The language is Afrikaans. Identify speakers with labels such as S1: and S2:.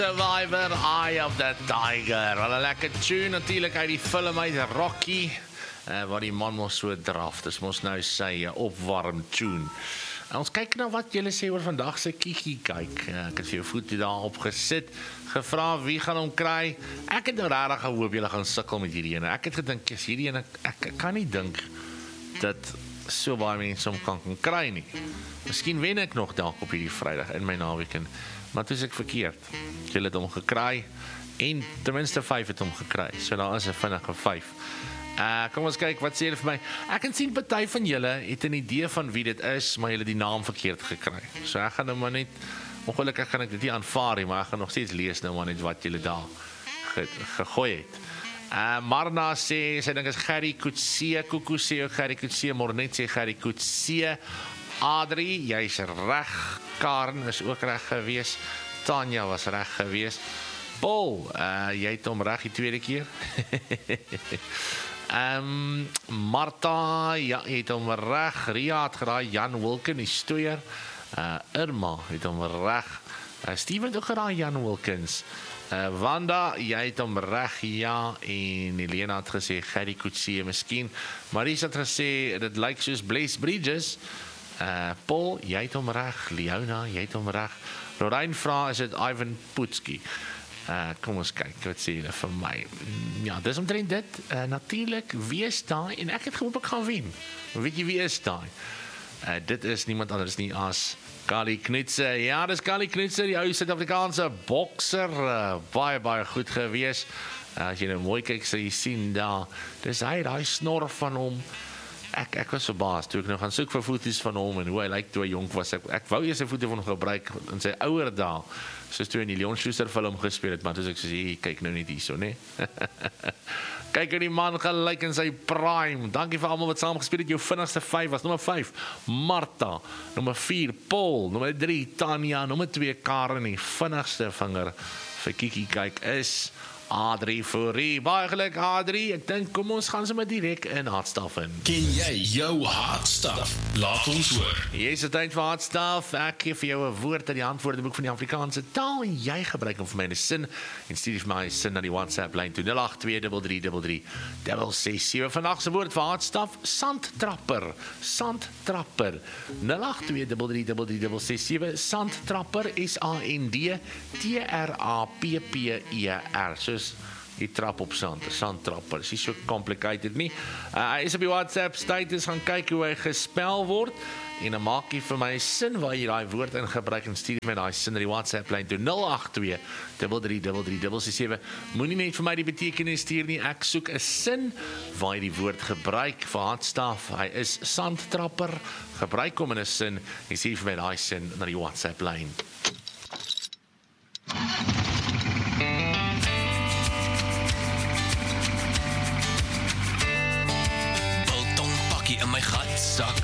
S1: Survivor, Eye of the Tiger. Wel 'n lekker tune natuurlik uit die film uit Rocky, waar die man mos so draf. Dis mos nou sy opwarm tune. En ons kyk nou wat julle sê oor vandag se Kiki kyk. Ek het vir jou voet daarop gesit, gevra wie gaan hom kry. Ek het nou regtig gehoop julle gaan sukkel met hierdie ene. Ek het gedink is hierdie ene, ek kan nie dink dat so baie mense hom kan kry nie. Miskien wen ek nog dalk op hierdie Vrydag in my naweekend. Maar toe is ek verkeerd. Julle het hom gekry en ten minste 5 het hom gekry. So daar is 'n vinnige 5. Kom ons kyk, wat sê julle vir my? Ek kan sien party van julle het 'n idee van wie dit is, maar julle het die naam verkeerd gekry. So ek gaan nou maar net, ongelukkig kan ek dit nie aanvaar nie, maar ek gaan nog steeds lees nou maar net wat julle daar gegooi het. Marna sê, sy dink is Gerry Coetzee, Kuku sê ook Gerry Coetzee, Mornet sê Gerry Coetzee, Adrie, jy's reg, Karen is ook reg gewees, Tanya was reg gewees, Paul, jy het hom reg die tweede keer, Martha, ja, jy het hom reg, Ria het geraai, Jan Wilken, die stoeier, Irma het hom reg, Steven het ook geraai, Jan Wilkens, Wanda, jy het hom reg, ja, en Helena het gesê, Gerry Coetzee, miskien, Maries het gesê, dit lyk soos Blaze Bridges, Paul, jy het hom reg, Leona, jy het hom reg, Lorraine vra, is dit Ivan Putski, kom ons kyk, wat sê julle vir my, ja, dis omtrent dit, natuurlijk, wie is daai, en ek het gehoop ek gaan wen, weet jy wie is daai, dit is niemand anders nie as Kali Knutse, ja, dis Kali Knutse, die ou Suid-Afrikaanse bokser, baie goed gewees, as jy nou mooi kyk, sal jy sien daar, dis hy, daai snor van hom, ek was verbaas, toe ek nou gaan soek vir foto's van hom, en hoe hy lyk toe hy jonk was, ek wou eers 'n foto van hom gebruik, in sy ouer dae, soos toe in die Leon Schuster film gespeel het, maar toe ek sê, kyk nou net hierso, ne? Kyk hoe die man gelyk in sy prime, dankie vir almal wat saam gespeel het, jou vinnigste 5 was, nommer 5, Martha, nommer 4, Paul, nommer 3, Tanya, nommer 2, Karen, die vinnigste vinger vir Kiki kyk is Adrie Fourie, baie geluk Adrie, ek dink kom ons gaan sommer direk in Hartstaf in.
S2: Ken jy jou Hartstaf? Laat ons hoor.
S1: Jy is tyd vir Hartstaf, ek gee vir jou 'n woord uit die Antwoordeboek van die Afrikaanse taal en jy gebruik hom vir my in 'n sin en stuur vir my 'n sin na die WhatsApp lyn toe 082333367. Vandag se woord vir Hartstaf, sandtrapper, sandtrapper, 082333367, sandtrapper, SANDTRAPPER, soos die trap op sand, sandtrapper, is nie so complicated nie. Hy is op die WhatsApp status, gaan kyk hoe hy gespel word, en dan maak jy vir my sin waar jy die woord in gebruik, en stuur my die sin na die WhatsApp lyn toe, 082333367, moenie net vir my die betekenis stuur nie, ek soek 'n sin waar jy die woord gebruik vir Hartstaf, hy is sandtrapper, gebruik hom in 'n sin, en stuur vir my die sin na die WhatsApp lyn.
S2: In my gatsak